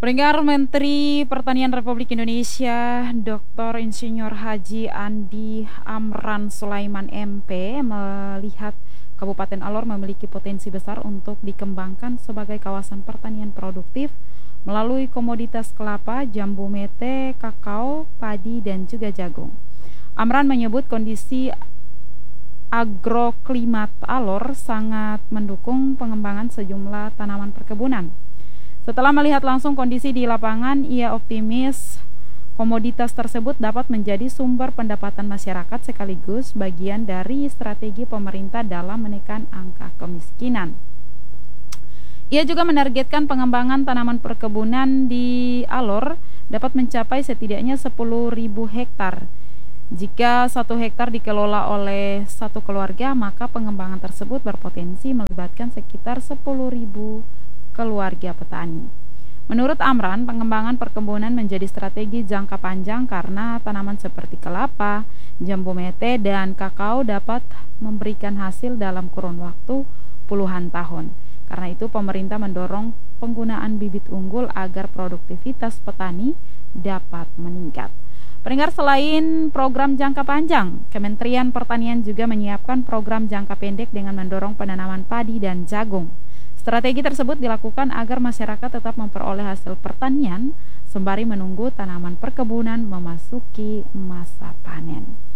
Pendengar Menteri Pertanian Republik Indonesia Dr. Insinyur Haji Andi Amran Sulaiman MP melihat Kabupaten Alor memiliki potensi besar untuk dikembangkan sebagai kawasan pertanian produktif melalui komoditas kelapa, jambu mete, kakao, padi, dan juga jagung. Amran menyebut kondisi agroklimat Alor sangat mendukung pengembangan sejumlah tanaman perkebunan. Setelah melihat langsung kondisi di lapangan, ia optimis komoditas tersebut dapat menjadi sumber pendapatan masyarakat sekaligus bagian dari strategi pemerintah dalam menekan angka kemiskinan. Ia juga menargetkan pengembangan tanaman perkebunan di Alor dapat mencapai setidaknya 10.000 hektar. Jika 1 hektar dikelola oleh satu keluarga, maka pengembangan tersebut berpotensi melibatkan sekitar 10.000 keluarga petani. Menurut Amran, pengembangan perkebunan menjadi strategi jangka panjang karena tanaman seperti kelapa, jambu mete, dan kakao dapat memberikan hasil dalam kurun waktu puluhan tahun. Karena itu, pemerintah mendorong penggunaan bibit unggul agar produktivitas petani dapat meningkat. Pendengar, selain program jangka panjang, Kementerian Pertanian juga menyiapkan program jangka pendek dengan mendorong penanaman padi dan jagung. Strategi tersebut dilakukan agar masyarakat tetap memperoleh hasil pertanian sembari menunggu tanaman perkebunan memasuki masa panen.